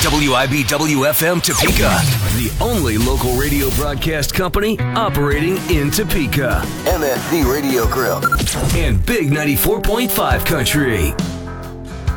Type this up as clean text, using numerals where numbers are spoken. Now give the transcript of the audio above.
WIBW-FM Topeka, the only local radio broadcast company operating in Topeka. MFD Radio Grill. And Big 94.5 Country.